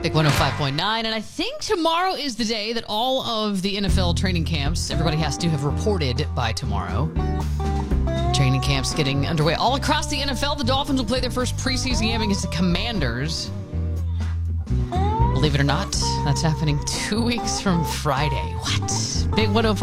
Big 105.9. And I think tomorrow is the day that all of the NFL training camps, everybody has to have reported by tomorrow. Training camps getting underway all across the NFL. The Dolphins will play their first preseason game against the Commanders. Believe it or not, that's happening 2 weeks from Friday. What? Big 105.